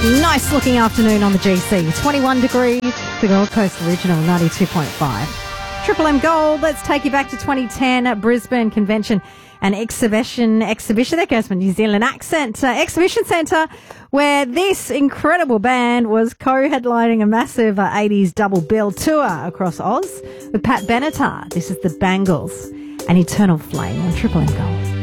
Nice looking afternoon on the GC. 21 degrees, the Gold Coast Original 92.5. Triple M Gold, let's take you back to 2010 at Brisbane Convention and Exhibition, there goes my New Zealand accent, Exhibition Centre, where this incredible band was co-headlining a massive 80s double bill tour across Oz with Pat Benatar. This is the Bangles and Eternal Flame on Triple M Gold.